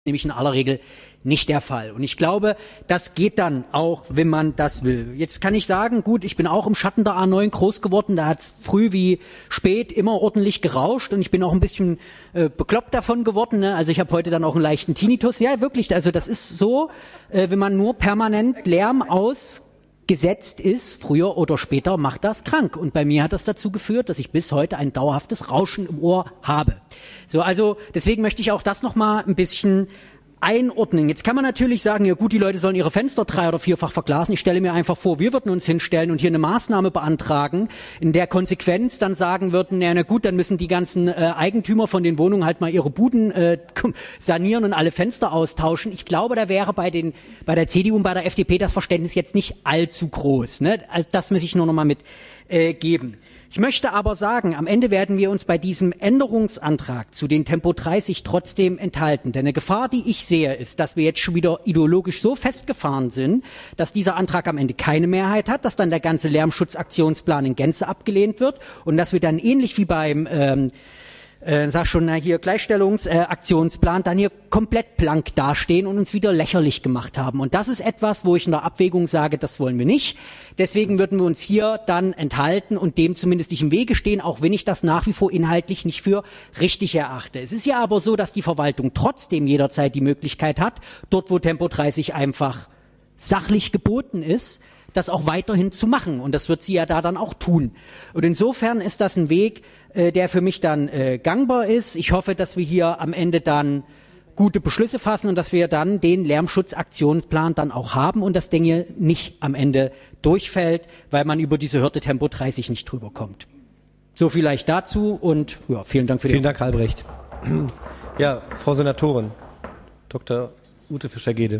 nämlich in aller Regel nicht der Fall. Und ich glaube, das geht dann auch, wenn man das will. Jetzt kann ich sagen, gut, ich bin auch im Schatten der A9 groß geworden, da hat's früh wie spät immer ordentlich gerauscht und ich bin auch ein bisschen bekloppt davon geworden. Ne? Also ich habe heute dann auch einen leichten Tinnitus. Ja, wirklich, also das ist so, wenn man nur permanent Lärm ausgesetzt ist, früher oder später macht das krank. Und bei mir hat das dazu geführt, dass ich bis heute ein dauerhaftes Rauschen im Ohr habe. So, also deswegen möchte ich auch das nochmal ein bisschen einordnen. Jetzt kann man natürlich sagen, ja gut, die Leute sollen ihre Fenster 3- oder 4-fach verglasen. Ich stelle mir einfach vor, wir würden uns hinstellen und hier eine Maßnahme beantragen, in der Konsequenz dann sagen würden, ja, na gut, dann müssen die ganzen Eigentümer von den Wohnungen halt mal ihre Buden sanieren und alle Fenster austauschen. Ich glaube, da wäre bei der CDU und bei der FDP das Verständnis jetzt nicht allzu groß. Ne? Also das möchte ich nur noch mal mitgeben. Ich möchte aber sagen, am Ende werden wir uns bei diesem Änderungsantrag zu den Tempo 30 trotzdem enthalten. Denn eine Gefahr, die ich sehe, ist, dass wir jetzt schon wieder ideologisch so festgefahren sind, dass dieser Antrag am Ende keine Mehrheit hat, dass dann der ganze Lärmschutzaktionsplan in Gänze abgelehnt wird und dass wir dann ähnlich wie beim Gleichstellungsaktionsplan dann hier komplett blank dastehen und uns wieder lächerlich gemacht haben. Und das ist etwas, wo ich in der Abwägung sage, das wollen wir nicht. Deswegen würden wir uns hier dann enthalten und dem zumindest nicht im Wege stehen, auch wenn ich das nach wie vor inhaltlich nicht für richtig erachte. Es ist ja aber so, dass die Verwaltung trotzdem jederzeit die Möglichkeit hat, dort wo Tempo 30 einfach sachlich geboten ist, das auch weiterhin zu machen. Und das wird sie ja da dann auch tun. Und insofern ist das ein Weg, der für mich dann gangbar ist. Ich hoffe, dass wir hier am Ende dann gute Beschlüsse fassen und dass wir dann den Lärmschutzaktionsplan dann auch haben und das Ding hier nicht am Ende durchfällt, weil man über diese Hürde Tempo 30 nicht drüber kommt. So vielleicht dazu und ja, vielen Dank für die Vielen Dank, Albrecht. Ja, Frau Senatorin, Dr. Ute Fischer-Gede.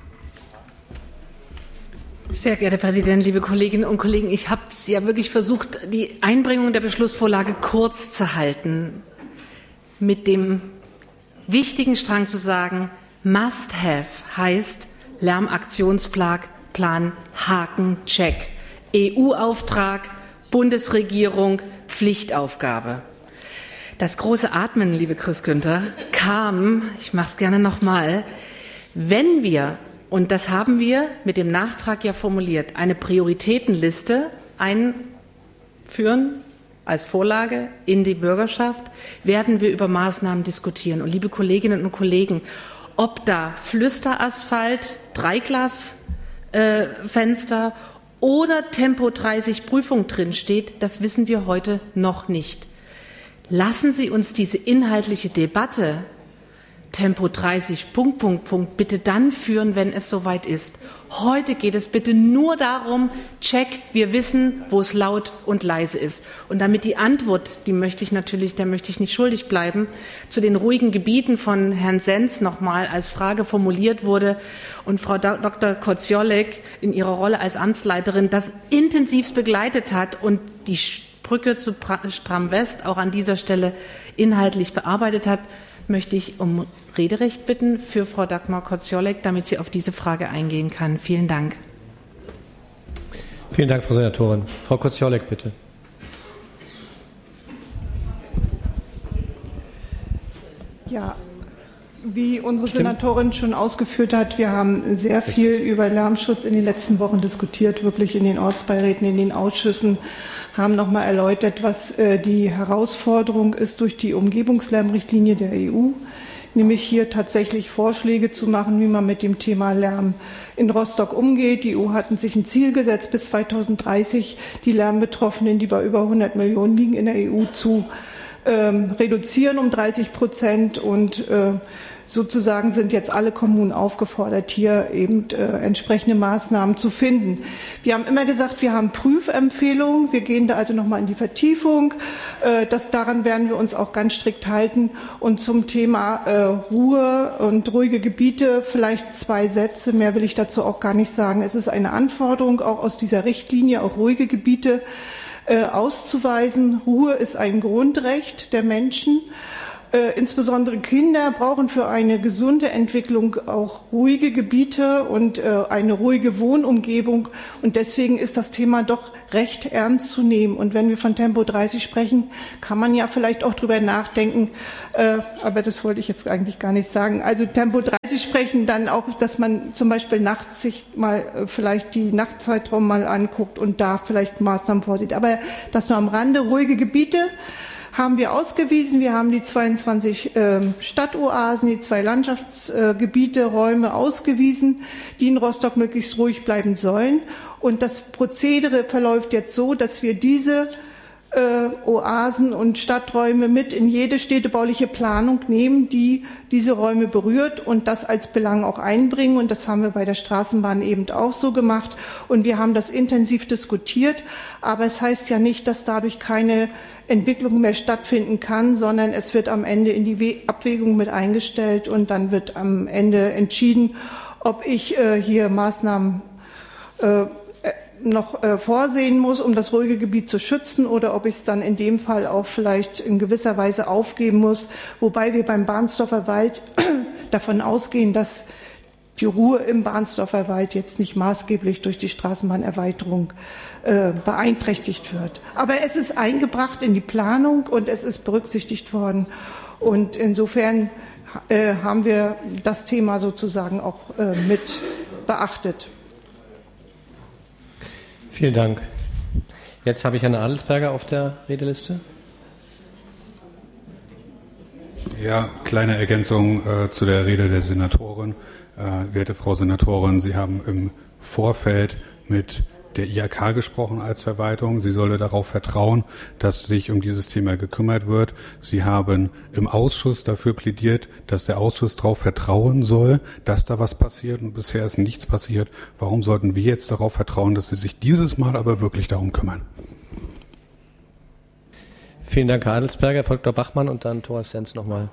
Sehr geehrter Herr Präsident, liebe Kolleginnen und Kollegen, ich habe ja wirklich versucht, die Einbringung der Beschlussvorlage kurz zu halten, mit dem wichtigen Strang zu sagen, must have heißt Lärmaktionsplan, Haken, Check. EU-Auftrag, Bundesregierung, Pflichtaufgabe. Das große Atmen, liebe Chris Günther, kam, ich mache es gerne nochmal, wenn wir, und das haben wir mit dem Nachtrag ja formuliert, eine Prioritätenliste einführen als Vorlage in die Bürgerschaft, werden wir über Maßnahmen diskutieren. Und liebe Kolleginnen und Kollegen, ob da Flüsterasphalt, Dreiglasfenster oder Tempo 30 Prüfung drinsteht, das wissen wir heute noch nicht. Lassen Sie uns diese inhaltliche Debatte Tempo 30, .. bitte dann führen, wenn es soweit ist. Heute geht es bitte nur darum, check, wir wissen, wo es laut und leise ist. Und damit die Antwort, der möchte ich nicht schuldig bleiben, zu den ruhigen Gebieten von Herrn Sens nochmal als Frage formuliert wurde und Frau Dr. Koziolek in ihrer Rolle als Amtsleiterin das intensivst begleitet hat und die Brücke zu Tram West auch an dieser Stelle inhaltlich bearbeitet hat, möchte ich um Rederecht bitten für Frau Dagmar Koziolek, damit sie auf diese Frage eingehen kann. Vielen Dank. Vielen Dank, Frau Senatorin. Frau Koziolek, bitte. Ja, wie unsere Senatorin schon ausgeführt hat, wir haben sehr viel über Lärmschutz in den letzten Wochen diskutiert, wirklich in den Ortsbeiräten, in den Ausschüssen, haben noch mal erläutert, was die Herausforderung ist durch die Umgebungslärmrichtlinie der EU, nämlich hier tatsächlich Vorschläge zu machen, wie man mit dem Thema Lärm in Rostock umgeht. Die EU hatten sich ein Ziel gesetzt, bis 2030 die Lärmbetroffenen, die bei über 100 Millionen liegen in der EU, zu reduzieren um 30% und sozusagen sind jetzt alle Kommunen aufgefordert, hier eben entsprechende Maßnahmen zu finden. Wir haben immer gesagt, wir haben Prüfempfehlungen. Wir gehen da also nochmal in die Vertiefung. Daran werden wir uns auch ganz strikt halten. Und zum Thema Ruhe und ruhige Gebiete vielleicht 2 Sätze. Mehr will ich dazu auch gar nicht sagen. Es ist eine Anforderung auch aus dieser Richtlinie, auch ruhige Gebiete auszuweisen. Ruhe ist ein Grundrecht der Menschen. Insbesondere Kinder brauchen für eine gesunde Entwicklung auch ruhige Gebiete und eine ruhige Wohnumgebung. Und deswegen ist das Thema doch recht ernst zu nehmen. Und wenn wir von Tempo 30 sprechen, kann man ja vielleicht auch drüber nachdenken, aber das wollte ich jetzt eigentlich gar nicht sagen. Also Tempo 30 sprechen dann auch, dass man zum Beispiel nachts sich mal vielleicht die Nachtzeitraum mal anguckt und da vielleicht Maßnahmen vorsieht. Aber das nur am Rande. Ruhige Gebiete haben wir ausgewiesen. Wir haben die 22 Stadtoasen, die 2 Landschaftsgebiete, Räume ausgewiesen, die in Rostock möglichst ruhig bleiben sollen. Und das Prozedere verläuft jetzt so, dass wir diese Oasen und Stadträume mit in jede städtebauliche Planung nehmen, die diese Räume berührt und das als Belang auch einbringen. Und das haben wir bei der Straßenbahn eben auch so gemacht. Und wir haben das intensiv diskutiert. Aber es heißt ja nicht, dass dadurch keine Entwicklung mehr stattfinden kann, sondern es wird am Ende in die Abwägung mit eingestellt und dann wird am Ende entschieden, ob ich hier Maßnahmen noch vorsehen muss, um das ruhige Gebiet zu schützen, oder ob ich es dann in dem Fall auch vielleicht in gewisser Weise aufgeben muss, wobei wir beim Bahnsdorfer Wald davon ausgehen, dass die Ruhe im Bahnsdorfer Wald jetzt nicht maßgeblich durch die Straßenbahnerweiterung beeinträchtigt wird. Aber es ist eingebracht in die Planung und es ist berücksichtigt worden. Und insofern haben wir das Thema sozusagen auch mit beachtet. Vielen Dank. Jetzt habe ich Herrn Adelsberger auf der Redeliste. Ja, kleine Ergänzung zu der Rede der Senatorin. Werte Frau Senatorin, Sie haben im Vorfeld mit der IHK gesprochen als Verwaltung. Sie solle darauf vertrauen, dass sich um dieses Thema gekümmert wird. Sie haben im Ausschuss dafür plädiert, dass der Ausschuss darauf vertrauen soll, dass da was passiert, und bisher ist nichts passiert. Warum sollten wir jetzt darauf vertrauen, dass Sie sich dieses Mal aber wirklich darum kümmern? Vielen Dank, Herr Adelsberger. Folgt Dr. Bachmann und dann Thoralf Senz nochmal.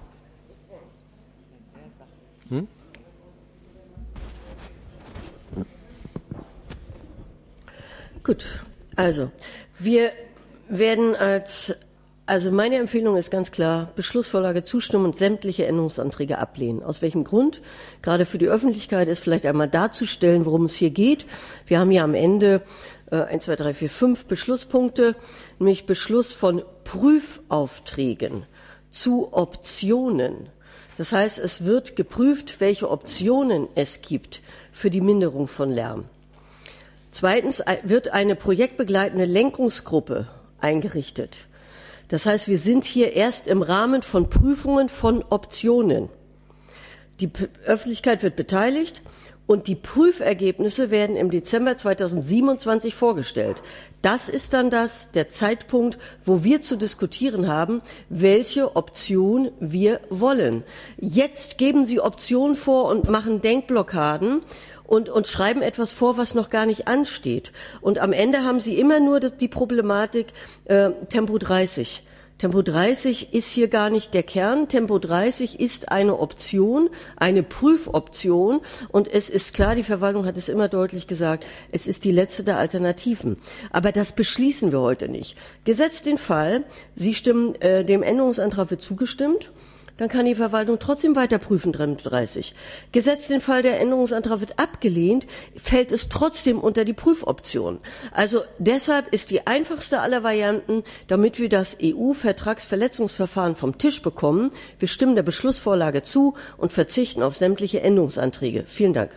Gut, also wir werden also meine Empfehlung ist ganz klar, Beschlussvorlage zustimmen und sämtliche Änderungsanträge ablehnen. Aus welchem Grund? Gerade für die Öffentlichkeit ist vielleicht einmal darzustellen, worum es hier geht. Wir haben ja am Ende 1, 2, 3, 4, 5 Beschlusspunkte, nämlich Beschluss von Prüfaufträgen zu Optionen. Das heißt, es wird geprüft, welche Optionen es gibt für die Minderung von Lärm. Zweitens wird eine projektbegleitende Lenkungsgruppe eingerichtet. Das heißt, wir sind hier erst im Rahmen von Prüfungen von Optionen. Die Öffentlichkeit wird beteiligt und die Prüfergebnisse werden im Dezember 2027 vorgestellt. Das ist dann der Zeitpunkt, wo wir zu diskutieren haben, welche Option wir wollen. Jetzt geben Sie Optionen vor und machen Denkblockaden und schreiben etwas vor, was noch gar nicht ansteht. Und am Ende haben Sie immer nur die Problematik Tempo 30. Tempo 30 ist hier gar nicht der Kern. Tempo 30 ist eine Option, eine Prüfoption. Und es ist klar, die Verwaltung hat es immer deutlich gesagt, es ist die letzte der Alternativen. Aber das beschließen wir heute nicht. Gesetzt den Fall, Sie stimmen, dem Änderungsantrag wird zugestimmt, dann kann die Verwaltung trotzdem weiter prüfen, 30. Gesetzt den Fall, der Änderungsantrag wird abgelehnt, fällt es trotzdem unter die Prüfoption. Also deshalb ist die einfachste aller Varianten, damit wir das EU-Vertragsverletzungsverfahren vom Tisch bekommen, wir stimmen der Beschlussvorlage zu und verzichten auf sämtliche Änderungsanträge. Vielen Dank.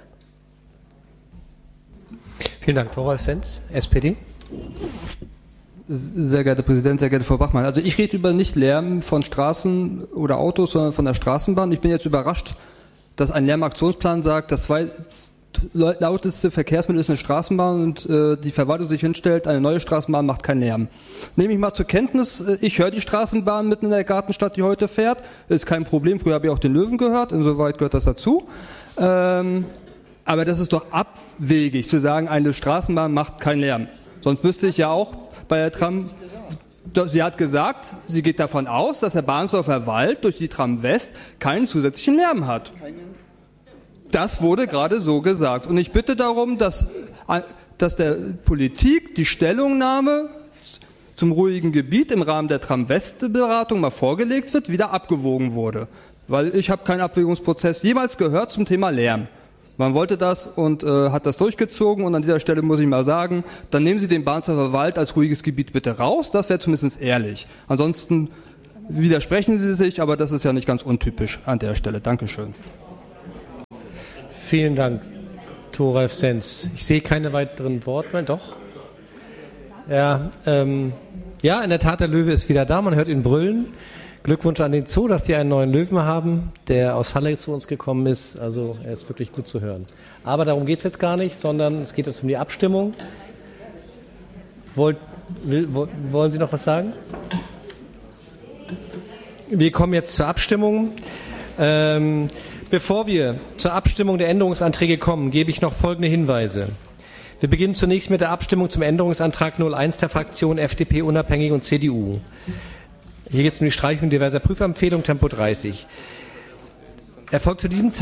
Vielen Dank. Thoralf Senz, SPD. Sehr geehrter Präsident, sehr geehrte Frau Bachmann. Also ich rede über nicht Lärm von Straßen oder Autos, sondern von der Straßenbahn. Ich bin jetzt überrascht, dass ein Lärmaktionsplan sagt, das lauteste Verkehrsmittel ist eine Straßenbahn und die Verwaltung sich hinstellt, eine neue Straßenbahn macht keinen Lärm. Nehme ich mal zur Kenntnis, ich höre die Straßenbahn mitten in der Gartenstadt, die heute fährt. Ist kein Problem, früher habe ich auch den Löwen gehört, insoweit gehört das dazu. Aber das ist doch abwegig zu sagen, eine Straßenbahn macht keinen Lärm. Sonst müsste ich ja auch bei der Tram, sie hat gesagt, sie geht davon aus, dass der Bahnsdorfer Wald durch die Tram West keinen zusätzlichen Lärm hat. Das wurde gerade so gesagt. Und ich bitte darum, dass der Politik die Stellungnahme zum ruhigen Gebiet im Rahmen der Tram-West-Beratung mal vorgelegt wird, wieder abgewogen wurde. Weil ich habe keinen Abwägungsprozess jemals gehört zum Thema Lärm. Man wollte das und hat das durchgezogen und an dieser Stelle muss ich mal sagen, dann nehmen Sie den Bahnsdorfer Wald als ruhiges Gebiet bitte raus, das wäre zumindest ehrlich. Ansonsten widersprechen Sie sich, aber das ist ja nicht ganz untypisch an der Stelle. Dankeschön. Vielen Dank, Thoralf Sens. Ich sehe keine weiteren Wortmeldungen. Doch? Ja, in der Tat, der Löwe ist wieder da, man hört ihn brüllen. Glückwunsch an den Zoo, dass Sie einen neuen Löwen haben, der aus Halle zu uns gekommen ist. Also er ist wirklich gut zu hören. Aber darum geht es jetzt gar nicht, sondern es geht jetzt um die Abstimmung. Wollen Sie noch was sagen? Wir kommen jetzt zur Abstimmung. Bevor wir zur Abstimmung der Änderungsanträge kommen, gebe ich noch folgende Hinweise. Wir beginnen zunächst mit der Abstimmung zum Änderungsantrag 01 der Fraktion FDP, Unabhängige und CDU. Hier geht es um die Streichung diverser Prüfempfehlungen, Tempo 30. Erfolgt zu diesem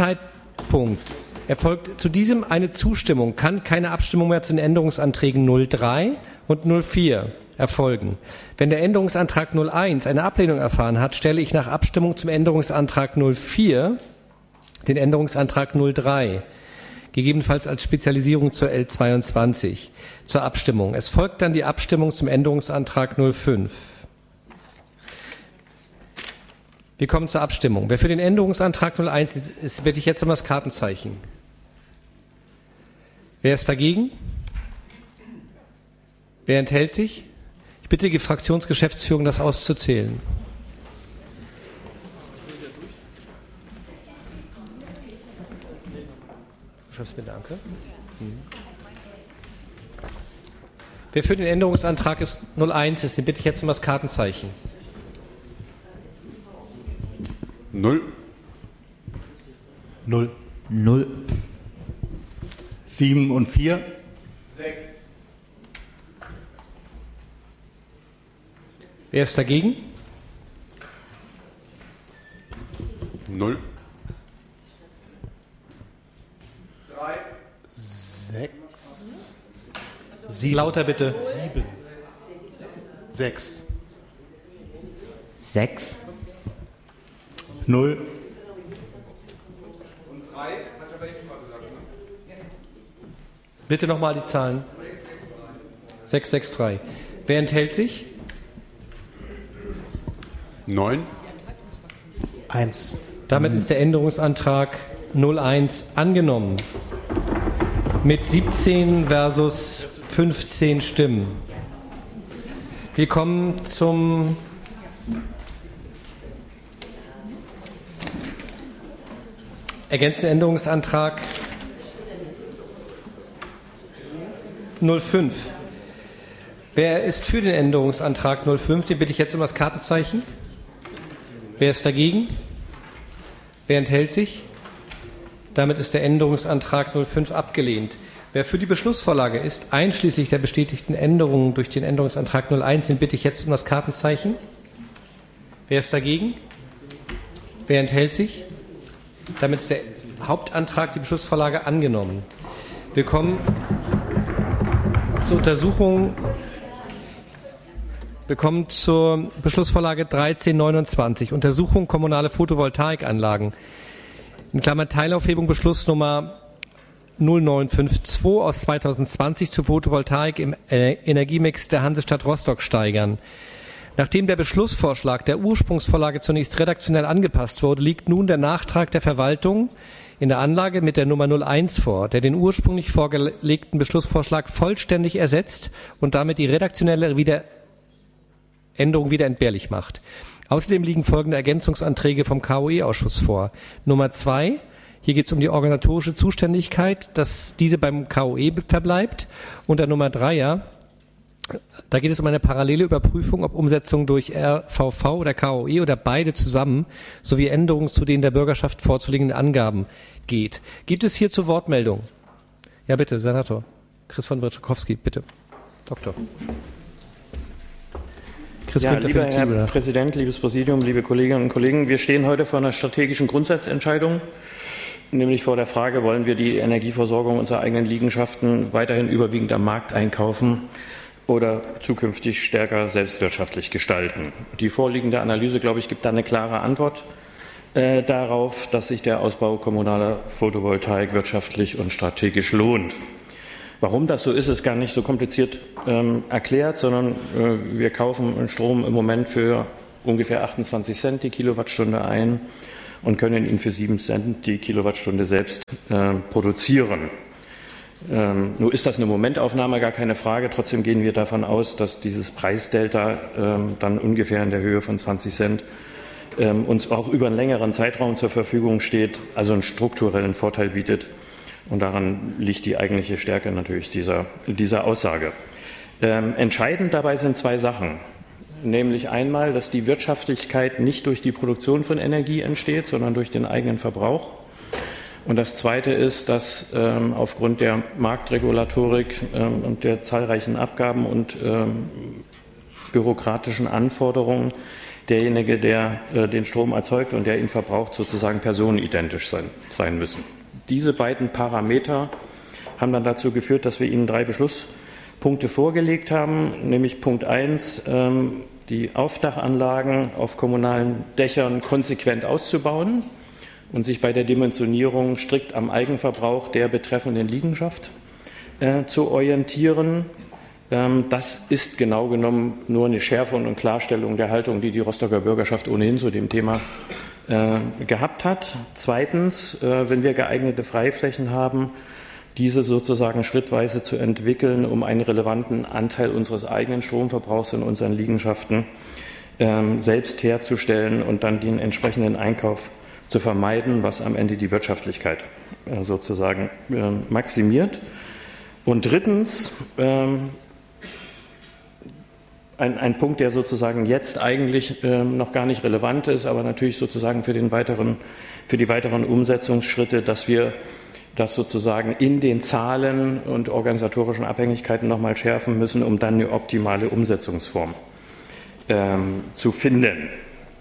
eine Zustimmung, kann keine Abstimmung mehr zu den Änderungsanträgen 03 und 04 erfolgen. Wenn der Änderungsantrag 01 eine Ablehnung erfahren hat, stelle ich nach Abstimmung zum Änderungsantrag 04 den Änderungsantrag 03, gegebenenfalls als Spezialisierung zur L22, zur Abstimmung. Es folgt dann die Abstimmung zum Änderungsantrag 05. Wir kommen zur Abstimmung. Wer für den Änderungsantrag 01 ist, bitte ich jetzt um das Kartenzeichen. Wer ist dagegen? Wer enthält sich? Ich bitte die Fraktionsgeschäftsführung, das auszuzählen. Danke. Wer für den Änderungsantrag 01 ist, den bitte ich jetzt um das Kartenzeichen. 0. 0. 0. 7 und 4. 6. Wer ist dagegen? 0. 3. 6. 7. Lauter bitte. 7. 6. 6. 0. Und 3 hat er welches mal gesagt, ne? Bitte nochmal die Zahlen. 663. Wer enthält sich? 9. 1. Damit ist der Änderungsantrag 01 angenommen. Mit 17 versus 15 Stimmen. Wir kommen zum ergänzenden Änderungsantrag 05. Wer ist für den Änderungsantrag 05? Den bitte ich jetzt um das Kartenzeichen. Wer ist dagegen? Wer enthält sich? Damit ist der Änderungsantrag 05 abgelehnt. Wer für die Beschlussvorlage ist, einschließlich der bestätigten Änderungen durch den Änderungsantrag 01, den bitte ich jetzt um das Kartenzeichen. Wer ist dagegen? Wer enthält sich? Damit ist der Hauptantrag, die Beschlussvorlage, angenommen. Wir kommen zur Untersuchung. Wir kommen zur Beschlussvorlage 1329, Untersuchung kommunale Photovoltaikanlagen. In Klammern Teilaufhebung Beschluss Nummer 0952 aus 2020 zur Photovoltaik im Energiemix der Hansestadt Rostock steigern. Nachdem der Beschlussvorschlag der Ursprungsvorlage zunächst redaktionell angepasst wurde, liegt nun der Nachtrag der Verwaltung in der Anlage mit der Nummer 01 vor, der den ursprünglich vorgelegten Beschlussvorschlag vollständig ersetzt und damit die redaktionelle Änderung wieder entbehrlich macht. Außerdem liegen folgende Ergänzungsanträge vom KOE-Ausschuss vor. Nummer 2, hier geht es um die organisatorische Zuständigkeit, dass diese beim KOE verbleibt. Und der Nummer 3er, da geht es um eine parallele Überprüfung, ob Umsetzung durch RVV oder KOE oder beide zusammen sowie Änderungen zu den der Bürgerschaft vorzulegenden Angaben geht. Gibt es hierzu Wortmeldungen? Ja, bitte, Senator Chris von Wierczykowski, bitte. Doktor. Ja, lieber Herr Präsident, liebes Präsidium, liebe Kolleginnen und Kollegen, wir stehen heute vor einer strategischen Grundsatzentscheidung, nämlich vor der Frage, wollen wir die Energieversorgung unserer eigenen Liegenschaften weiterhin überwiegend am Markt einkaufen oder zukünftig stärker selbstwirtschaftlich gestalten. Die vorliegende Analyse, glaube ich, gibt da eine klare Antwort darauf, dass sich der Ausbau kommunaler Photovoltaik wirtschaftlich und strategisch lohnt. Warum das so ist, ist gar nicht so kompliziert erklärt, sondern wir kaufen Strom im Moment für ungefähr 28 Cent die Kilowattstunde ein und können ihn für 7 Cent die Kilowattstunde selbst produzieren. Nur ist das eine Momentaufnahme, gar keine Frage. Trotzdem gehen wir davon aus, dass dieses Preisdelta dann ungefähr in der Höhe von 20 Cent uns auch über einen längeren Zeitraum zur Verfügung steht, also einen strukturellen Vorteil bietet. Und daran liegt die eigentliche Stärke natürlich dieser Aussage. Entscheidend dabei sind 2 Sachen. Nämlich einmal, dass die Wirtschaftlichkeit nicht durch die Produktion von Energie entsteht, sondern durch den eigenen Verbrauch. Und das Zweite ist, dass aufgrund der Marktregulatorik und der zahlreichen Abgaben und bürokratischen Anforderungen derjenige, der den Strom erzeugt und der ihn verbraucht, sozusagen personenidentisch sein müssen. Diese beiden Parameter haben dann dazu geführt, dass wir Ihnen 3 Beschlusspunkte vorgelegt haben, nämlich Punkt 1, die Aufdachanlagen auf kommunalen Dächern konsequent auszubauen und sich bei der Dimensionierung strikt am Eigenverbrauch der betreffenden Liegenschaft zu orientieren. Das ist genau genommen nur eine Schärfung und Klarstellung der Haltung, die die Rostocker Bürgerschaft ohnehin zu dem Thema gehabt hat. Zweitens, wenn wir geeignete Freiflächen haben, diese sozusagen schrittweise zu entwickeln, um einen relevanten Anteil unseres eigenen Stromverbrauchs in unseren Liegenschaften selbst herzustellen und dann den entsprechenden Einkauf zu vermeiden, was am Ende die Wirtschaftlichkeit sozusagen maximiert. Und drittens, ein Punkt, der sozusagen jetzt eigentlich noch gar nicht relevant ist, aber natürlich sozusagen für die weiteren Umsetzungsschritte, dass wir das sozusagen in den Zahlen und organisatorischen Abhängigkeiten noch mal schärfen müssen, um dann eine optimale Umsetzungsform zu finden.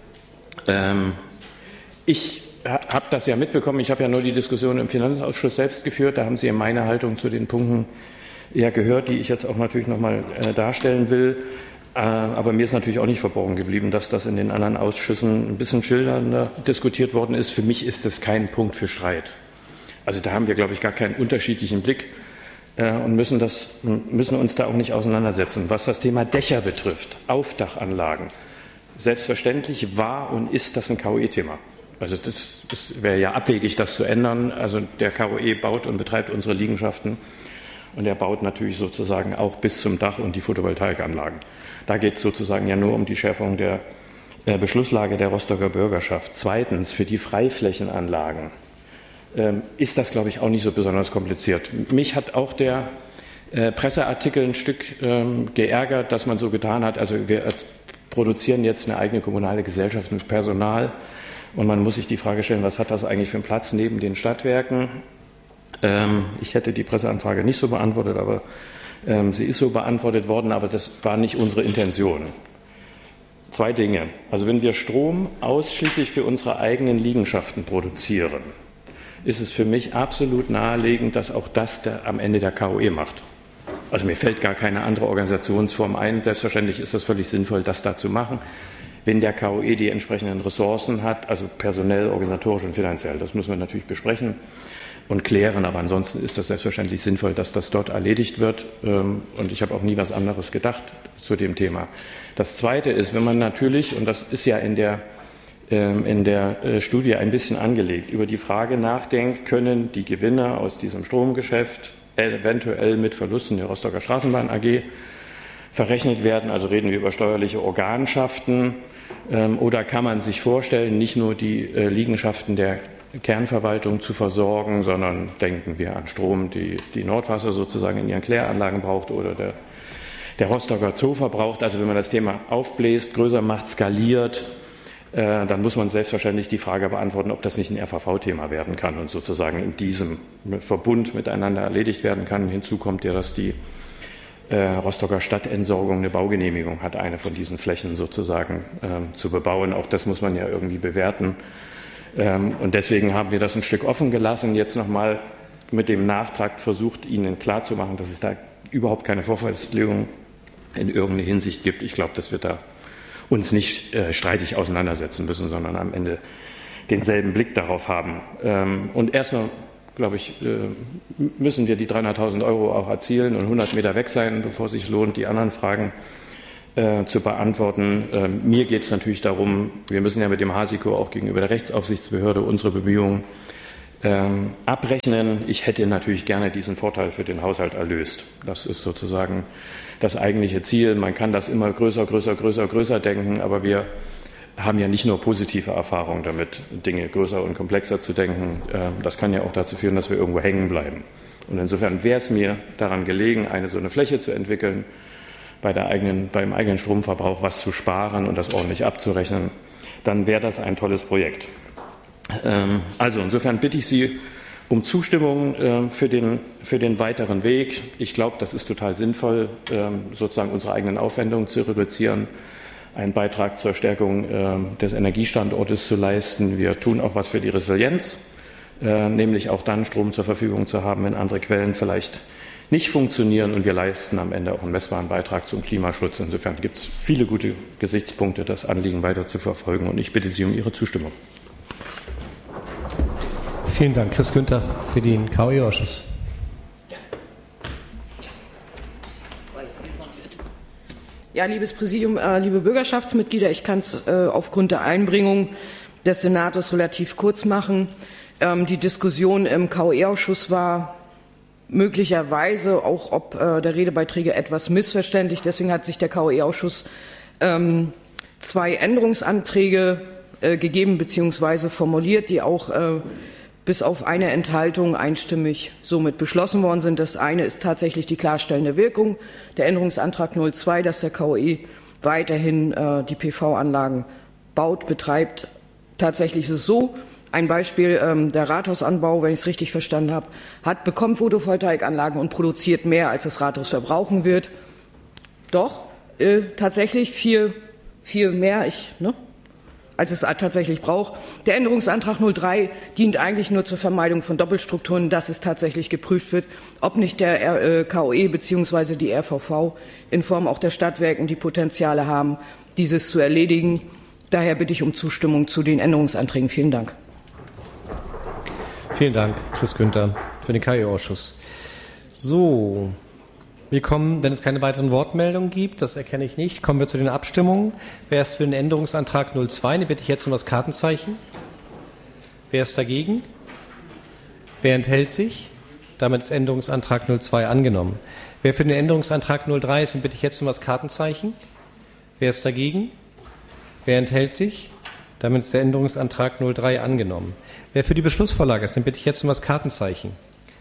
Ich habe das ja mitbekommen, ich habe ja nur die Diskussion im Finanzausschuss selbst geführt, da haben Sie meine Haltung zu den Punkten ja gehört, die ich jetzt auch natürlich noch mal darstellen will. Aber mir ist natürlich auch nicht verborgen geblieben, dass das in den anderen Ausschüssen ein bisschen schildernder diskutiert worden ist. Für mich ist das kein Punkt für Streit. Also da haben wir, glaube ich, gar keinen unterschiedlichen Blick und müssen uns da auch nicht auseinandersetzen. Was das Thema Dächer betrifft, Aufdachanlagen, selbstverständlich war und ist das ein KOE-Thema. Also das wäre ja abwegig, das zu ändern. Also der KOE baut und betreibt unsere Liegenschaften und er baut natürlich sozusagen auch bis zum Dach und die Photovoltaikanlagen. Da geht es sozusagen ja nur um die Schärfung der Beschlusslage der Rostocker Bürgerschaft. Zweitens, für die Freiflächenanlagen ist das, glaube ich, auch nicht so besonders kompliziert. Mich hat auch der Presseartikel ein Stück geärgert, dass man so getan hat, also wir produzieren jetzt eine eigene kommunale Gesellschaft mit Personal und man muss sich die Frage stellen, was hat das eigentlich für einen Platz neben den Stadtwerken? Ich hätte die Presseanfrage nicht so beantwortet, aber sie ist so beantwortet worden, aber das war nicht unsere Intention. 2 Dinge. Also wenn wir Strom ausschließlich für unsere eigenen Liegenschaften produzieren, ist es für mich absolut naheliegend, dass auch das am Ende der KOE macht. Also mir fällt gar keine andere Organisationsform ein. Selbstverständlich ist das völlig sinnvoll, das da zu machen, wenn der KOE die entsprechenden Ressourcen hat, also personell, organisatorisch und finanziell. Das müssen wir natürlich besprechen und klären, aber ansonsten ist das selbstverständlich sinnvoll, dass das dort erledigt wird und ich habe auch nie was anderes gedacht zu dem Thema. Das Zweite ist, wenn man natürlich, und das ist ja in der Studie ein bisschen angelegt, über die Frage nachdenkt, können die Gewinne aus diesem Stromgeschäft eventuell mit Verlusten der Rostocker Straßenbahn AG verrechnet werden, also reden wir über steuerliche Organschaften, oder kann man sich vorstellen, nicht nur die Liegenschaften der Kernverwaltung zu versorgen, sondern denken wir an Strom, die Nordwasser sozusagen in ihren Kläranlagen braucht oder der Rostocker Zoo verbraucht. Also wenn man das Thema aufbläst, größer macht, skaliert, dann muss man selbstverständlich die Frage beantworten, ob das nicht ein RVV-Thema werden kann und sozusagen in diesem Verbund miteinander erledigt werden kann. Hinzu kommt ja, dass die Rostocker Stadtentsorgung eine Baugenehmigung hat, eine von diesen Flächen sozusagen zu bebauen. Auch das muss man ja irgendwie bewerten. Und deswegen haben wir das ein Stück offen gelassen. Jetzt nochmal mit dem Nachtrag versucht, Ihnen klarzumachen, dass es da überhaupt keine Vorfestlegung in irgendeine Hinsicht gibt. Ich glaube, dass wir da uns nicht streitig auseinandersetzen müssen, sondern am Ende denselben Blick darauf haben. Und erstmal, glaube ich, müssen wir die 300.000 € auch erzielen und 100 Meter weg sein, bevor es sich lohnt, die anderen Fragen zu beantworten. Mir geht es natürlich darum, wir müssen ja mit dem Hasiko auch gegenüber der Rechtsaufsichtsbehörde unsere Bemühungen abrechnen. Ich hätte natürlich gerne diesen Vorteil für den Haushalt erlöst. Das ist sozusagen das eigentliche Ziel. Man kann das immer größer denken, aber wir haben ja nicht nur positive Erfahrungen damit, Dinge größer und komplexer zu denken. Das kann ja auch dazu führen, dass wir irgendwo hängen bleiben. Und insofern wäre es mir daran gelegen, so eine Fläche zu entwickeln, beim eigenen Stromverbrauch was zu sparen und das ordentlich abzurechnen. Dann wäre das ein tolles Projekt. Also insofern bitte ich Sie um Zustimmung für den weiteren Weg. Ich glaube, das ist total sinnvoll, sozusagen unsere eigenen Aufwendungen zu reduzieren, einen Beitrag zur Stärkung des Energiestandortes zu leisten. Wir tun auch was für die Resilienz, nämlich auch dann Strom zur Verfügung zu haben, wenn andere Quellen vielleicht nicht funktionieren. Und wir leisten am Ende auch einen messbaren Beitrag zum Klimaschutz. Insofern gibt es viele gute Gesichtspunkte, das Anliegen weiter zu verfolgen. Und ich bitte Sie um Ihre Zustimmung. Vielen Dank. Chris Günther für den KOE-Ausschuss. Ja, liebes Präsidium, liebe Bürgerschaftsmitglieder, ich kann es aufgrund der Einbringung des Senators relativ kurz machen. Die Diskussion im KOE-Ausschuss war möglicherweise auch ob der Redebeiträge etwas missverständlich. Deswegen hat sich der KOE-Ausschuss 2 Änderungsanträge gegeben bzw. formuliert, die auch bis auf eine Enthaltung einstimmig somit beschlossen worden sind. Das eine ist tatsächlich die klarstellende Wirkung. Der Änderungsantrag 02, dass der KOE weiterhin die PV-Anlagen baut, betreibt. Tatsächlich ist es so, ein Beispiel, der Rathausanbau, wenn ich es richtig verstanden habe, bekommt Photovoltaikanlagen und produziert mehr, als das Rathaus verbrauchen wird. Doch, tatsächlich viel mehr, als es tatsächlich braucht. Der Änderungsantrag 03 dient eigentlich nur zur Vermeidung von Doppelstrukturen, dass es tatsächlich geprüft wird, ob nicht der KOE bzw. die RVV in Form auch der Stadtwerken die Potenziale haben, dieses zu erledigen. Daher bitte ich um Zustimmung zu den Änderungsanträgen. Vielen Dank. Vielen Dank, Chris Günther, für den KOE-Ausschuss. So, wir kommen, wenn es keine weiteren Wortmeldungen gibt, das erkenne ich nicht, kommen wir zu den Abstimmungen. Wer ist für den Änderungsantrag 02? Den bitte ich jetzt um das Kartenzeichen. Wer ist dagegen? Wer enthält sich? Damit ist Änderungsantrag 02 angenommen. Wer für den Änderungsantrag 03 ist, den bitte ich jetzt um das Kartenzeichen. Wer ist dagegen? Wer enthält sich? Damit ist der Änderungsantrag 03 angenommen. Wer für die Beschlussvorlage ist, den bitte ich jetzt um das Kartenzeichen.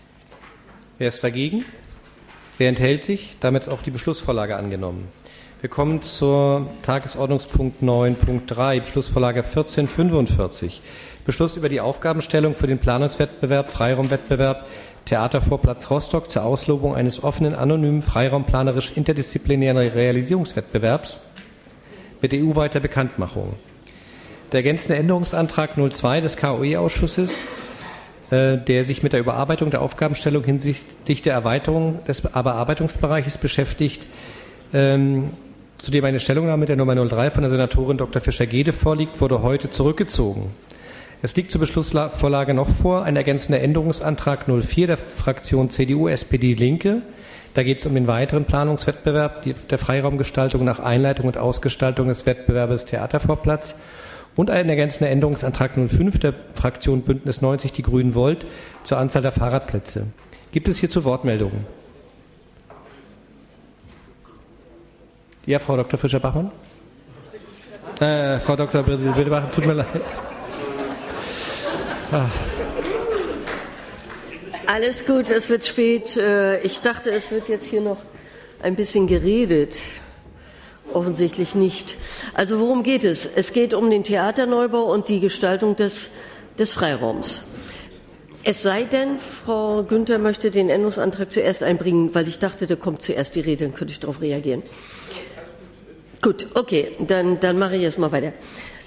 Wer ist dagegen? Wer enthält sich? Damit ist auch die Beschlussvorlage angenommen. Wir kommen zur Tagesordnungspunkt 9.3, Beschlussvorlage 1445. Beschluss über die Aufgabenstellung für den Planungswettbewerb, Freiraumwettbewerb Theatervorplatz Rostock zur Auslobung eines offenen, anonymen, freiraumplanerisch interdisziplinären Realisierungswettbewerbs mit EU-weiter Bekanntmachung. Der ergänzende Änderungsantrag 02 des KOE-Ausschusses, der sich mit der Überarbeitung der Aufgabenstellung hinsichtlich der Erweiterung des Bearbeitungsbereiches beschäftigt, zu dem eine Stellungnahme mit der Nummer 03 von der Senatorin Dr. Fischer-Gede vorliegt, wurde heute zurückgezogen. Es liegt zur Beschlussvorlage noch vor ein ergänzender Änderungsantrag 04 der Fraktion CDU, SPD, Linke. Da geht es um den weiteren Planungswettbewerb der Freiraumgestaltung nach Einleitung und Ausgestaltung des Wettbewerbes Theatervorplatz und ein ergänzender Änderungsantrag 05 der Fraktion Bündnis 90 Die Grünen Volt zur Anzahl der Fahrradplätze. Gibt es hierzu Wortmeldungen? Ja, Frau Dr. Fischer-Bachmann? Frau Dr. Bildebach, tut mir leid. Alles gut, es wird spät. Ich dachte, es wird jetzt hier noch ein bisschen geredet. Offensichtlich nicht. Also worum geht es? Es geht um den Theaterneubau und die Gestaltung des Freiraums. Es sei denn, Frau Günther möchte den Änderungsantrag zuerst einbringen, weil ich dachte, da kommt zuerst die Rede, dann könnte ich darauf reagieren. Gut, okay, dann mache ich erst mal weiter.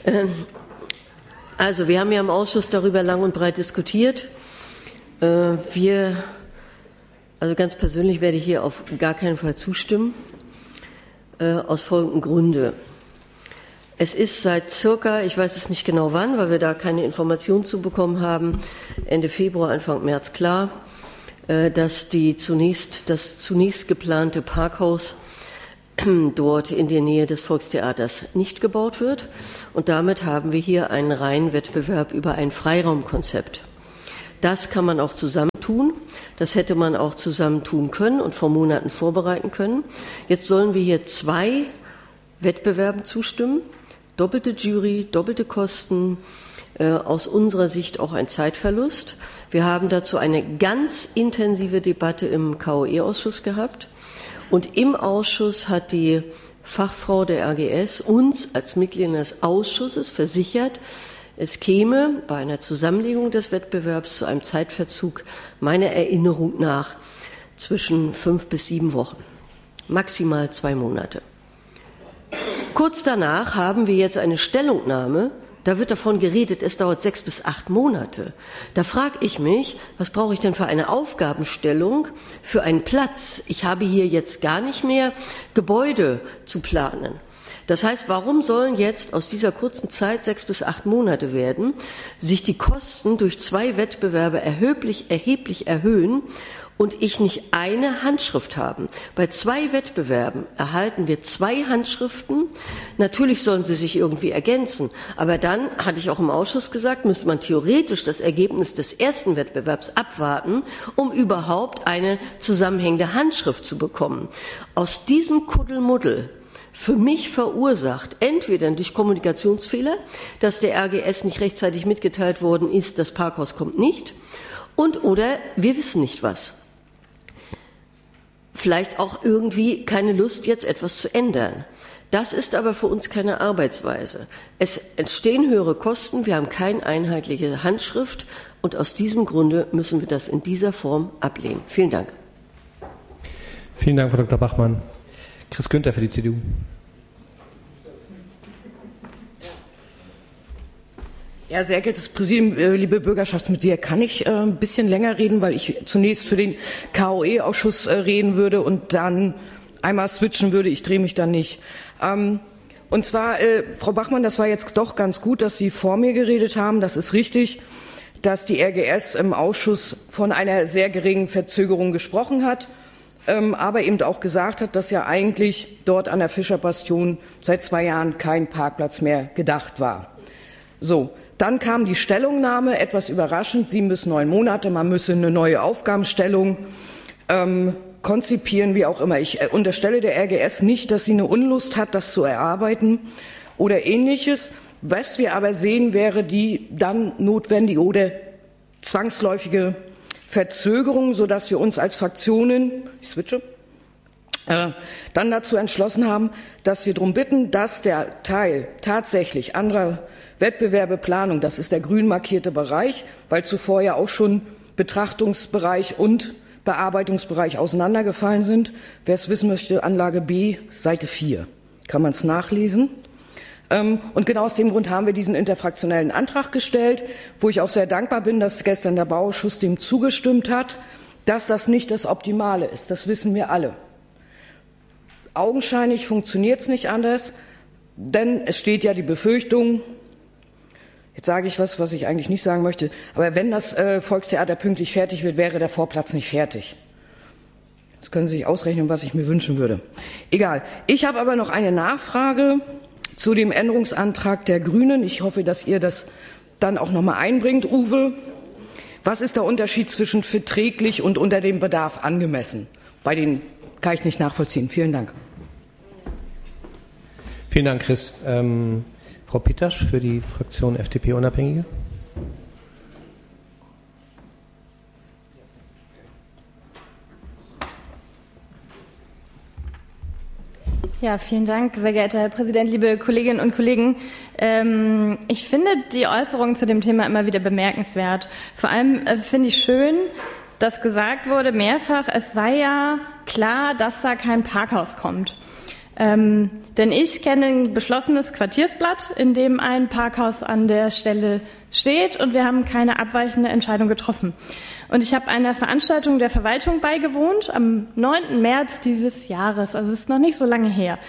Also wir haben ja im Ausschuss darüber lang und breit diskutiert. Also ganz persönlich werde ich hier auf gar keinen Fall zustimmen. aus folgendem Grunde. Es ist seit circa, ich weiß es nicht genau wann, weil wir da keine Informationen zu bekommen haben, Ende Februar, Anfang März klar, dass das zunächst geplante Parkhaus dort in der Nähe des Volkstheaters nicht gebaut wird. Und damit haben wir hier einen reinen Wettbewerb über ein Freiraumkonzept. Das kann man auch zusammentun. Das hätte man auch zusammentun können und vor Monaten vorbereiten können. Jetzt sollen wir hier 2 Wettbewerben zustimmen. Doppelte Jury, doppelte Kosten, aus unserer Sicht auch ein Zeitverlust. Wir haben dazu eine ganz intensive Debatte im KOE-Ausschuss gehabt. Und im Ausschuss hat die Fachfrau der RGS uns als Mitglieder des Ausschusses versichert, es käme bei einer Zusammenlegung des Wettbewerbs zu einem Zeitverzug meiner Erinnerung nach zwischen 5 bis 7 Wochen, maximal 2 Monate. Kurz danach haben wir jetzt eine Stellungnahme, da wird davon geredet, es dauert 6 bis 8 Monate. Da frage ich mich, was brauche ich denn für eine Aufgabenstellung für einen Platz? Ich habe hier jetzt gar nicht mehr Gebäude zu planen. Das heißt, warum sollen jetzt aus dieser kurzen Zeit 6 bis 8 Monate werden, sich die Kosten durch 2 Wettbewerbe erheblich erhöhen und ich nicht eine Handschrift haben? Bei 2 Wettbewerben erhalten wir 2 Handschriften. Natürlich sollen sie sich irgendwie ergänzen. Aber dann, hatte ich auch im Ausschuss gesagt, müsste man theoretisch das Ergebnis des ersten Wettbewerbs abwarten, um überhaupt eine zusammenhängende Handschrift zu bekommen. Aus diesem Kuddelmuddel für mich verursacht, entweder durch Kommunikationsfehler, dass der RGS nicht rechtzeitig mitgeteilt worden ist, das Parkhaus kommt nicht, oder wir wissen nicht was. Vielleicht auch irgendwie keine Lust, jetzt etwas zu ändern. Das ist aber für uns keine Arbeitsweise. Es entstehen höhere Kosten, wir haben keine einheitliche Handschrift und aus diesem Grunde müssen wir das in dieser Form ablehnen. Vielen Dank. Vielen Dank, Frau Dr. Bachmann. Chris Günther für die CDU. Ja, sehr geehrtes Präsidium, liebe Bürgerschaftsmitglieder, kann ich ein bisschen länger reden, weil ich zunächst für den KOE-Ausschuss reden würde und dann einmal switchen würde. Ich drehe mich dann nicht. Und zwar, Frau Bachmann, das war jetzt doch ganz gut, dass Sie vor mir geredet haben. Das ist richtig, dass die RGS im Ausschuss von einer sehr geringen Verzögerung gesprochen hat, aber eben auch gesagt hat, dass ja eigentlich dort an der Fischerbastion seit 2 Jahren kein Parkplatz mehr gedacht war. So, dann kam die Stellungnahme, etwas überraschend, 7 bis 9 Monate, man müsse eine neue Aufgabenstellung konzipieren, wie auch immer. Ich unterstelle der RGS nicht, dass sie eine Unlust hat, das zu erarbeiten oder Ähnliches. Was wir aber sehen, wäre die dann notwendige oder zwangsläufige Verzögerung, sodass wir uns als Fraktionen, dann dazu entschlossen haben, dass wir darum bitten, dass der Teil tatsächlich anderer Wettbewerbe, Planung, das ist der grün markierte Bereich, weil zuvor ja auch schon Betrachtungsbereich und Bearbeitungsbereich auseinandergefallen sind. Wer es wissen möchte, Anlage B, Seite 4, kann man es nachlesen. Und genau aus dem Grund haben wir diesen interfraktionellen Antrag gestellt, wo ich auch sehr dankbar bin, dass gestern der Bauausschuss dem zugestimmt hat, dass das nicht das Optimale ist. Das wissen wir alle. Augenscheinlich funktioniert es nicht anders, denn es steht ja die Befürchtung, jetzt sage ich was ich eigentlich nicht sagen möchte, aber wenn das Volkstheater pünktlich fertig wird, wäre der Vorplatz nicht fertig. Jetzt können Sie sich ausrechnen, was ich mir wünschen würde. Egal. Ich habe aber noch eine Nachfrage zu dem Änderungsantrag der Grünen. Ich hoffe, dass ihr das dann auch noch mal einbringt. Uwe, was ist der Unterschied zwischen verträglich und unter dem Bedarf angemessen? Bei den kann ich nicht nachvollziehen. Vielen Dank. Vielen Dank, Chris. Frau Pitasch für die Fraktion FDP-Unabhängige. Ja, vielen Dank, sehr geehrter Herr Präsident, liebe Kolleginnen und Kollegen. Ich finde die Äußerungen zu dem Thema immer wieder bemerkenswert. Vor allem finde ich schön, dass gesagt wurde mehrfach, es sei ja klar, dass da kein Parkhaus kommt. Denn ich kenne ein beschlossenes Quartiersblatt, in dem ein Parkhaus an der Stelle steht und wir haben keine abweichende Entscheidung getroffen. Und ich habe einer Veranstaltung der Verwaltung beigewohnt am 9. März dieses Jahres, also ist noch nicht so lange her.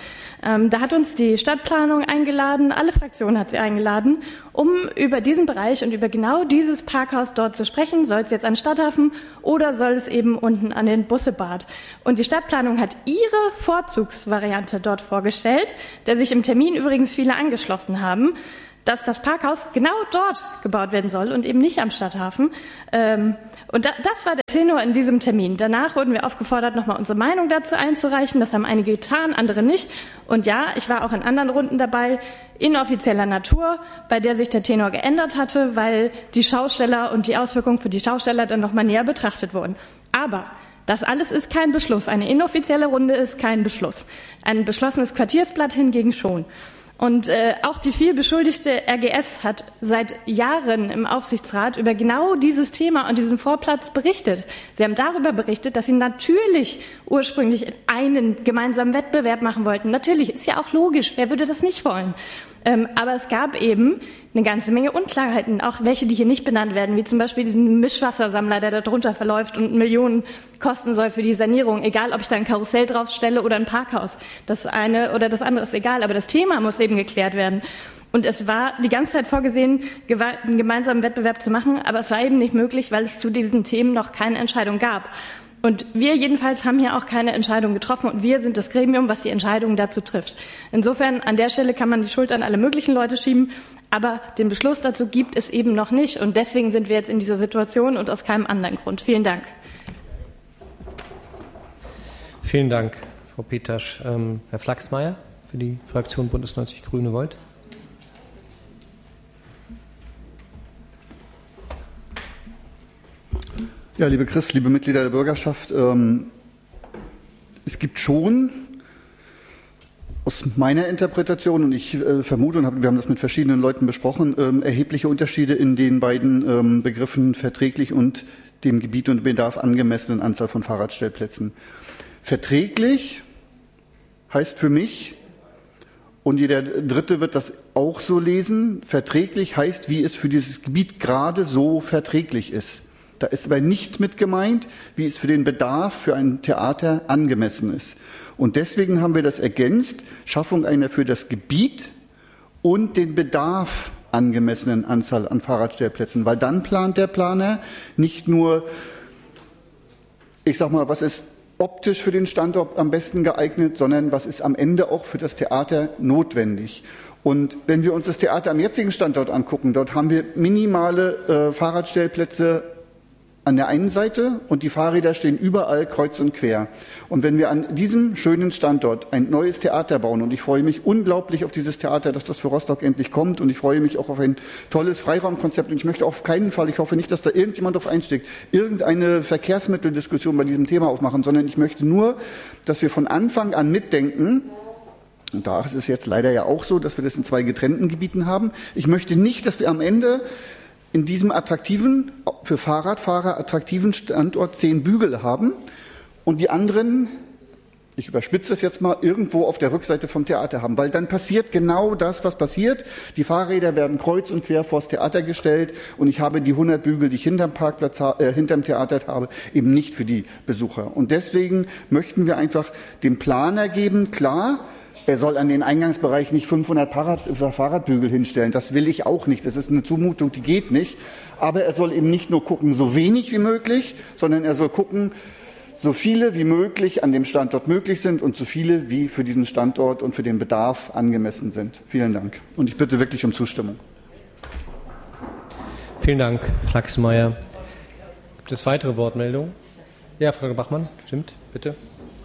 Da hat uns die Stadtplanung eingeladen, alle Fraktionen hat sie eingeladen, um über diesen Bereich und über genau dieses Parkhaus dort zu sprechen. Soll es jetzt an den Stadthafen oder soll es eben unten an den Bussebad? Und die Stadtplanung hat ihre Vorzugsvariante dort vorgestellt, der sich im Termin übrigens viele angeschlossen haben, dass das Parkhaus genau dort gebaut werden soll und eben nicht am Stadthafen. Und das war der Tenor in diesem Termin. Danach wurden wir aufgefordert, nochmal unsere Meinung dazu einzureichen. Das haben einige getan, andere nicht. Und ja, ich war auch in anderen Runden dabei, inoffizieller Natur, bei der sich der Tenor geändert hatte, weil die Schausteller und die Auswirkungen für die Schausteller dann nochmal näher betrachtet wurden. Aber das alles ist kein Beschluss. Eine inoffizielle Runde ist kein Beschluss. Ein beschlossenes Quartiersblatt hingegen schon. Und auch die viel beschuldigte RGS hat seit Jahren im Aufsichtsrat über genau dieses Thema und diesen Vorplatz berichtet. Sie haben darüber berichtet, dass sie natürlich ursprünglich einen gemeinsamen Wettbewerb machen wollten. Natürlich, ist ja auch logisch, wer würde das nicht wollen? Aber es gab eben eine ganze Menge Unklarheiten, auch welche, die hier nicht benannt werden, wie zum Beispiel diesen Mischwassersammler, der da drunter verläuft und Millionen kosten soll für die Sanierung, egal ob ich da ein Karussell draufstelle oder ein Parkhaus. Das eine oder das andere ist egal, aber das Thema muss eben geklärt werden. Und es war die ganze Zeit vorgesehen, einen gemeinsamen Wettbewerb zu machen, aber es war eben nicht möglich, weil es zu diesen Themen noch keine Entscheidung gab. Und wir jedenfalls haben hier auch keine Entscheidung getroffen und wir sind das Gremium, was die Entscheidungen dazu trifft. Insofern, an der Stelle kann man die Schuld an alle möglichen Leute schieben, aber den Beschluss dazu gibt es eben noch nicht und deswegen sind wir jetzt in dieser Situation und aus keinem anderen Grund. Vielen Dank. Vielen Dank, Frau Petasch. Herr Flachsmeier für die Fraktion Bündnis 90 Grüne Volt. Ja, liebe Chris, liebe Mitglieder der Bürgerschaft, es gibt schon aus meiner Interpretation, und ich vermute, und wir haben das mit verschiedenen Leuten besprochen, erhebliche Unterschiede in den beiden Begriffen verträglich und dem Gebiet und Bedarf angemessenen Anzahl von Fahrradstellplätzen. Verträglich heißt für mich, und jeder Dritte wird das auch so lesen, verträglich heißt, wie es für dieses Gebiet gerade so verträglich ist. Da ist aber nicht mit gemeint, wie es für den Bedarf für ein Theater angemessen ist. Und deswegen haben wir das ergänzt, Schaffung einer für das Gebiet und den Bedarf angemessenen Anzahl an Fahrradstellplätzen. Weil dann plant der Planer nicht nur, ich sag mal, was ist optisch für den Standort am besten geeignet, sondern was ist am Ende auch für das Theater notwendig. Und wenn wir uns das Theater am jetzigen Standort angucken, dort haben wir minimale Fahrradstellplätze an der einen Seite und die Fahrräder stehen überall kreuz und quer. Und wenn wir an diesem schönen Standort ein neues Theater bauen, und ich freue mich unglaublich auf dieses Theater, dass das für Rostock endlich kommt, und ich freue mich auch auf ein tolles Freiraumkonzept, und ich möchte auf keinen Fall, ich hoffe nicht, dass da irgendjemand drauf einsteckt, irgendeine Verkehrsmitteldiskussion bei diesem Thema aufmachen, sondern ich möchte nur, dass wir von Anfang an mitdenken. Und da ist es jetzt leider ja auch so, dass wir das in zwei getrennten Gebieten haben. Ich möchte nicht, dass wir am Ende in diesem attraktiven, für Fahrradfahrer attraktiven Standort 10 Bügel haben und die anderen, ich überspitze es jetzt mal, irgendwo auf der Rückseite vom Theater haben. Weil dann passiert genau das, was passiert. Die Fahrräder werden kreuz und quer vors Theater gestellt und ich habe die 100 Bügel, die ich hinterm Theater habe, eben nicht für die Besucher. Und deswegen möchten wir einfach dem Planer geben, klar, er soll an den Eingangsbereich nicht 500 Fahrradbügel hinstellen. Das will ich auch nicht. Das ist eine Zumutung, die geht nicht. Aber er soll eben nicht nur gucken, so wenig wie möglich, sondern er soll gucken, so viele wie möglich an dem Standort möglich sind und so viele wie für diesen Standort und für den Bedarf angemessen sind. Vielen Dank. Und ich bitte wirklich um Zustimmung. Vielen Dank, Flachsmeier. Gibt es weitere Wortmeldungen? Ja, Frau Bachmann, stimmt, bitte.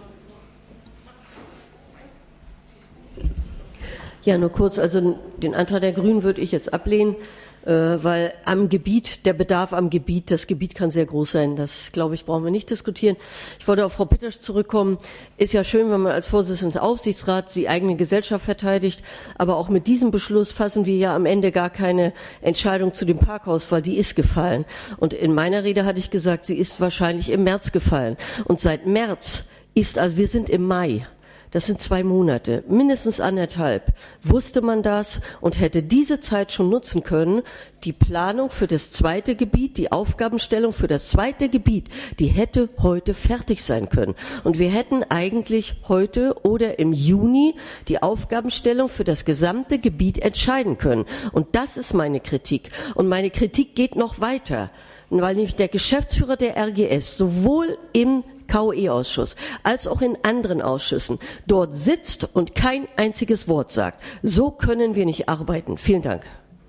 Ja, nur kurz, also den Antrag der Grünen würde ich jetzt ablehnen, weil am Gebiet, der Bedarf am Gebiet, das Gebiet kann sehr groß sein, das, glaube ich, brauchen wir nicht diskutieren. Ich wollte auf Frau Petasch zurückkommen. Ist ja schön, wenn man als Vorsitzender des Aufsichtsrats die eigene Gesellschaft verteidigt, aber auch mit diesem Beschluss fassen wir ja am Ende gar keine Entscheidung zu dem Parkhaus, weil die ist gefallen. Und in meiner Rede hatte ich gesagt, sie ist wahrscheinlich im März gefallen. Und seit März ist, also wir sind im Mai. Das sind 2 Monate, mindestens 1,5. Wusste man das und hätte diese Zeit schon nutzen können, die Planung für das zweite Gebiet, die Aufgabenstellung für das zweite Gebiet, die hätte heute fertig sein können. Und wir hätten eigentlich heute oder im Juni die Aufgabenstellung für das gesamte Gebiet entscheiden können. Und das ist meine Kritik. Und meine Kritik geht noch weiter, weil nämlich der Geschäftsführer der RGS sowohl im KOE-Ausschuss als auch in anderen Ausschüssen dort sitzt und kein einziges Wort sagt. So können wir nicht arbeiten. Vielen Dank.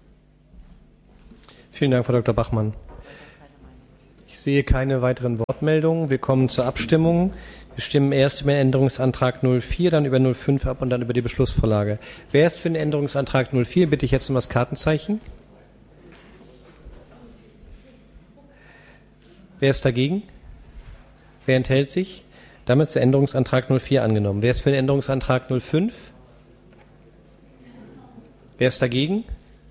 Vielen Dank, Frau Dr. Bachmann. Ich sehe keine weiteren Wortmeldungen. Wir kommen zur Abstimmung. Wir stimmen erst über den Änderungsantrag 04, dann über 05 ab und dann über die Beschlussvorlage. Wer ist für den Änderungsantrag 04? Bitte ich jetzt um das Kartenzeichen. Wer ist dagegen? Wer enthält sich? Damit ist der Änderungsantrag 04 angenommen. Wer ist für den Änderungsantrag 05? Wer ist dagegen?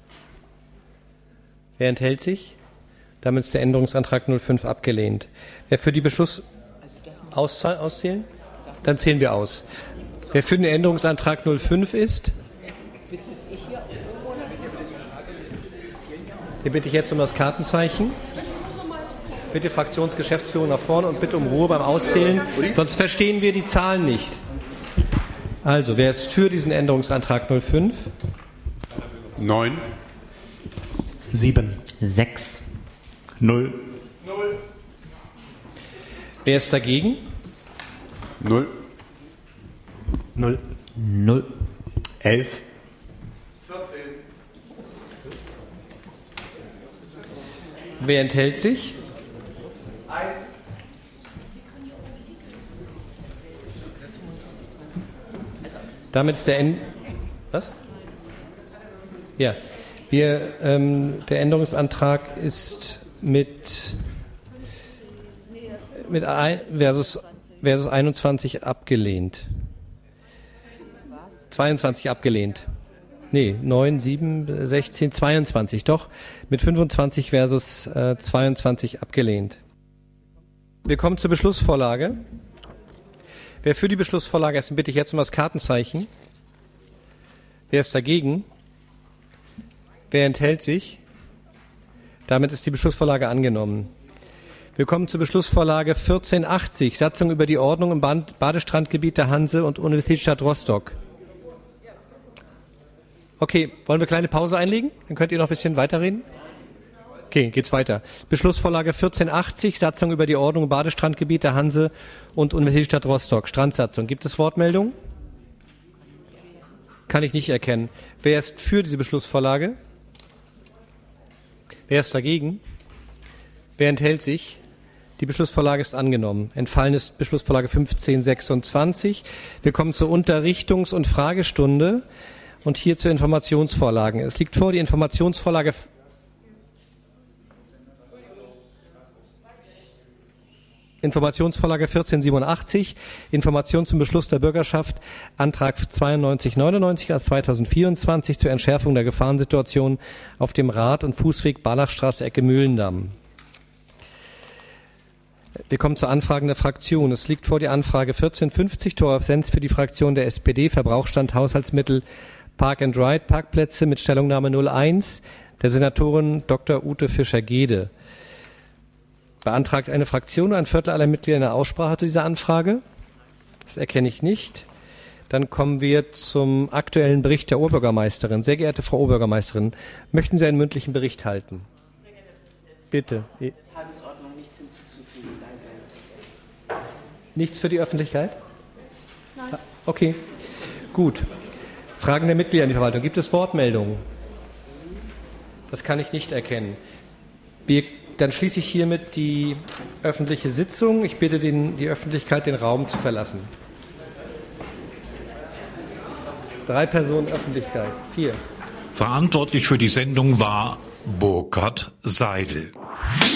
Wer enthält sich? Damit ist der Änderungsantrag 05 abgelehnt. Wer für die auszählen? Dann zählen wir aus. Wer für den Änderungsantrag 05 ist? Den bitte ich jetzt um das Kartenzeichen. Bitte Fraktionsgeschäftsführung nach vorne und bitte um Ruhe beim Auszählen, sonst verstehen wir die Zahlen nicht. Also, wer ist für diesen Änderungsantrag 05? 9. 7. 6. 0. Wer ist dagegen? 0. 0. 0. 11. 14. Wer enthält sich? 1. Damit ist der Was? Ja. Der Änderungsantrag ist mit versus 21 abgelehnt. 22 abgelehnt. Nee, 9, 7, 16, 22, doch. Mit 25 versus 22 abgelehnt. Wir kommen zur Beschlussvorlage. Wer für die Beschlussvorlage ist, bitte ich jetzt um das Kartenzeichen. Wer ist dagegen? Wer enthält sich? Damit ist die Beschlussvorlage angenommen. Wir kommen zur Beschlussvorlage 1480, Satzung über die Ordnung im Badestrandgebiet der Hanse und Universitätsstadt Rostock. Okay, wollen wir eine kleine Pause einlegen? Dann könnt ihr noch ein bisschen weiterreden. Okay, geht's weiter. Beschlussvorlage 1480, Satzung über die Ordnung im Badestrandgebiet der Hanse und Universitätsstadt Rostock. Strandsatzung. Gibt es Wortmeldungen? Kann ich nicht erkennen. Wer ist für diese Beschlussvorlage? Wer ist dagegen? Wer enthält sich? Die Beschlussvorlage ist angenommen. Entfallen ist Beschlussvorlage 1526. Wir kommen zur Unterrichtungs- und Fragestunde und hier zur Informationsvorlagen. Es liegt vor die Informationsvorlage Informationsvorlage 1487, Information zum Beschluss der Bürgerschaft, Antrag 9299 aus 2024 zur Entschärfung der Gefahrensituation auf dem Rad- und Fußweg Barlachstraße Ecke Mühlendamm. Wir kommen zur Anfragen der Fraktion. Es liegt vor die Anfrage 1450, Thoralf Sens für die Fraktion der SPD, Verbrauchsstand Haushaltsmittel Park-and-Ride, Parkplätze mit Stellungnahme 01 der Senatorin Dr. Ute Fischer-Gede. Beantragt eine Fraktion ein Viertel aller Mitglieder eine Aussprache zu dieser Anfrage? Das erkenne ich nicht. Dann kommen wir zum aktuellen Bericht der Oberbürgermeisterin. Sehr geehrte Frau Oberbürgermeisterin, möchten Sie einen mündlichen Bericht halten? Bitte. Tagesordnung nichts hinzuzufügen. Danke. Nichts für die Öffentlichkeit? Nein. Okay, gut. Fragen der Mitglieder in die Verwaltung. Gibt es Wortmeldungen? Das kann ich nicht erkennen. Dann schließe ich hiermit die öffentliche Sitzung. Ich bitte die Öffentlichkeit, den Raum zu verlassen. 3 Personen Öffentlichkeit. 4. Verantwortlich für die Sendung war Burkhard Seidel.